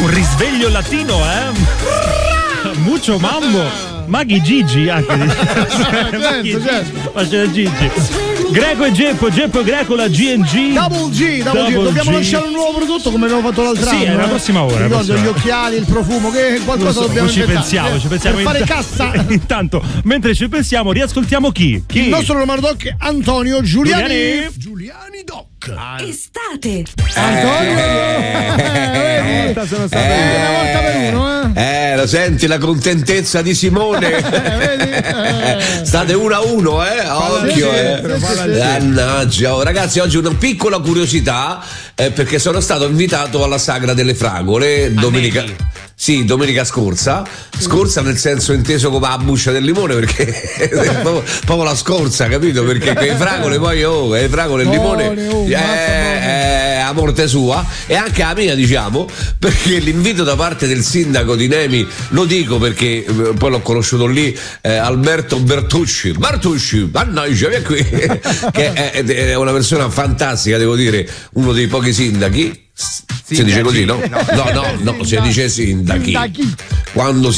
Un risveglio latino, Mucho mambo. Maghi Gigi anche. Certo. Faceva Gigi. Greco e Geppo e Greco, la G&G. Double G. Dobbiamo lanciare un nuovo prodotto come abbiamo fatto l'altro anno. Sì, è la prossima ora. Ricordo gli occhiali, il profumo, che qualcosa dobbiamo ci inventare. pensiamo. Per fare cassa. Intanto, mentre ci pensiamo, riascoltiamo chi? Il nostro numero doc è Antonio Giuliani Doc. Estate. Antonio. Sono stato Una volta per uno, lo senti la contentezza di Simone? State 1-1, occhio, Mannaggia. Ragazzi, oggi una piccola curiosità, perché sono stato invitato alla Sagra delle Fragole domenica. Sì, domenica scorsa nel senso inteso come la buccia del limone, perché proprio la scorsa, capito? Perché quei fragole poi le fragole e il limone a morte sua, e anche a mia, diciamo, perché l'invito da parte del sindaco di Nemi, lo dico perché poi l'ho conosciuto lì, Alberto Bertucci, mannaggia, via qui, che è una persona fantastica, devo dire, uno dei pochi sindachi. Si dice così, no? No, si dice sindachi. Quando